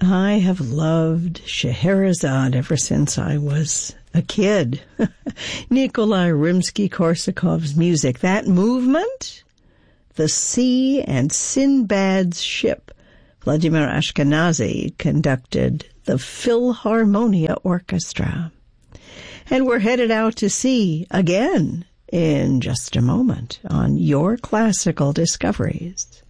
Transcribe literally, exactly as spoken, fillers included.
I have loved Scheherazade ever since I was a kid. Nikolai Rimsky-Korsakov's music, that movement, the sea and Sinbad's ship. Vladimir Ashkenazy conducted the Philharmonia Orchestra. And we're headed out to sea again in just a moment on Your Classical Discoveries.